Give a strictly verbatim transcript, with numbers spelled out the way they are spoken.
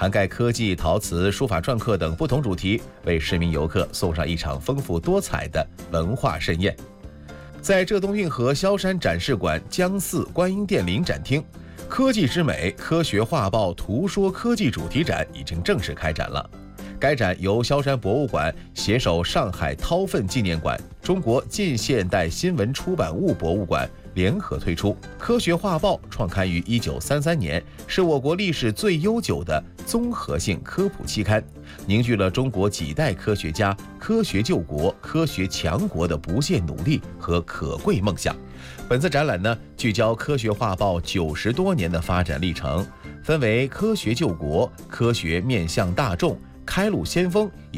涵盖科技、陶瓷、书法篆刻等不同主题，为市民游客送上一场丰富多彩的文化盛宴。在浙东运河萧山展示馆江寺观音殿临展厅，科技之美科学画报图说科技主题展已经正式开展了。该展由萧山博物馆携手上海掏粪纪念馆、中国近现代新闻出版物博物馆联合推出。科学画报创刊于一九三三年，是我国历史最悠久的综合性科普期刊，凝聚了中国几代科学家科学救国、科学强国的不懈努力和可贵梦想。本次展览呢，聚焦科学画报九十多年的发展历程，分为科学救国、科学面向大众、开路先锋